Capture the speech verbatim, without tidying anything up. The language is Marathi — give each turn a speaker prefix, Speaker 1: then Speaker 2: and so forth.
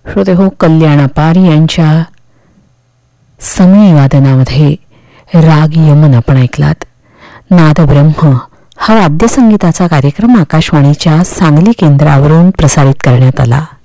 Speaker 1: श्रोते हो, कल्याण अपार यांच्या समिणी वादनामध्ये राग यमन आपण ऐकलात. नादब्रह्म हा वाद्यसंगीताचा कार्यक्रम आकाशवाणीच्या सांगली केंद्रावरून प्रसारित करण्यात आला.